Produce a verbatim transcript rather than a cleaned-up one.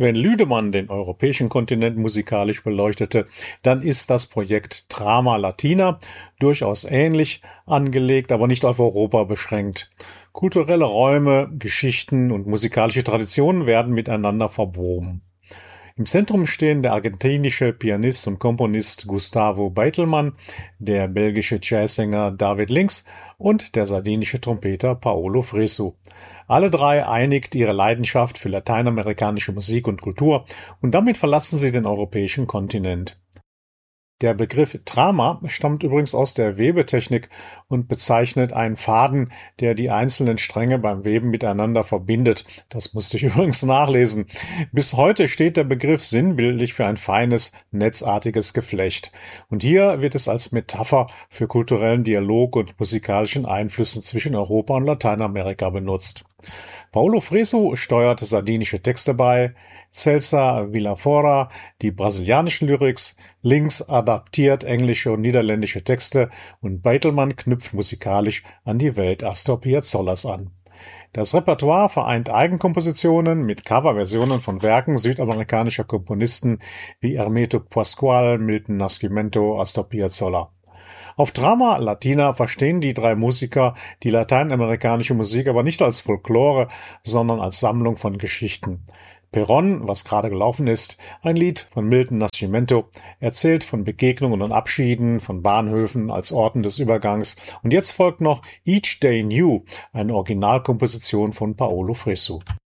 Wenn Lüdemann den europäischen Kontinent musikalisch beleuchtete, dann ist das Projekt Trama Latina durchaus ähnlich angelegt, aber nicht auf Europa beschränkt. Kulturelle Räume, Geschichten und musikalische Traditionen werden miteinander verwoben. Im Zentrum stehen der argentinische Pianist und Komponist Gustavo Beitelmann, der belgische Jazzsänger David Links und der sardinische Trompeter Paolo Fresu. Alle drei einigt ihre Leidenschaft für lateinamerikanische Musik und Kultur und damit verlassen sie den europäischen Kontinent. Der Begriff Trama stammt übrigens aus der Webetechnik und bezeichnet einen Faden, der die einzelnen Stränge beim Weben miteinander verbindet. Das musste ich übrigens nachlesen. Bis heute steht der Begriff sinnbildlich für ein feines, netzartiges Geflecht. Und hier wird es als Metapher für kulturellen Dialog und musikalischen Einflüssen zwischen Europa und Lateinamerika benutzt. Paolo Fresu steuert sardinische Texte bei, Celsa Villafora die brasilianischen Lyrics, Links adaptiert englische und niederländische Texte und Beitelmann knüpft musikalisch an die Welt Astor Piazzollers an. Das Repertoire vereint Eigenkompositionen mit Coverversionen von Werken südamerikanischer Komponisten wie Hermeto Pascual, Milton Nascimento, Astor Piazzolla. Auf Trama Latina verstehen die drei Musiker die lateinamerikanische Musik aber nicht als Folklore, sondern als Sammlung von Geschichten. Perón, was gerade gelaufen ist, ein Lied von Milton Nascimento, erzählt von Begegnungen und Abschieden, von Bahnhöfen als Orten des Übergangs. Und jetzt folgt noch Each Day New, eine Originalkomposition von Paolo Fresu.